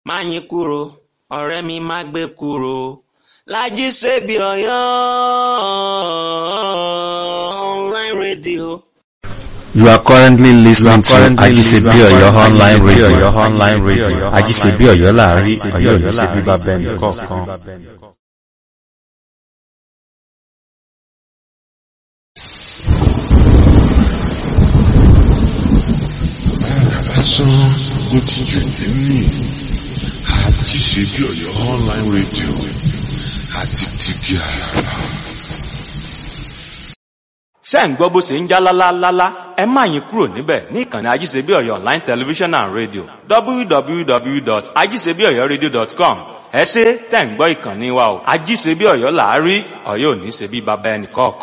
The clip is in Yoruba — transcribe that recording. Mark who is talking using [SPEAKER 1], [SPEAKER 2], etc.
[SPEAKER 1] Máyìnkúrò ọ̀rẹ́ mi má gbé kúrò, Lájí Ṣebí Ọ̀yọ́ online radio.
[SPEAKER 2] You are currently listening to Ajisebi Oyo online radio. Ajisebi Oyo láàrin, Ọ̀yọ́ ní ṣe bíbá bẹ́ẹ̀ nìkọ̀ọ̀kan.
[SPEAKER 3] Lásán ló ti jù nínú Ajisebi Oyo online radio àti tìbí àràbà.
[SPEAKER 4] Ṣé ń gbọ́ bó ṣe ń já lálálálá? Ẹ má yín kúrò níbẹ̀ ní ìkànnì Ajisebi Oyo online television and radio www.ajisebiọyọradio.com. Ẹ ṣé tẹ̀ ń gbọ́ ìkànnì wa o. Ajisebi Oyo láàrí, Ọ̀yọ́ ò ní ṣe bí baba ẹnìkọ̀ọ̀kan.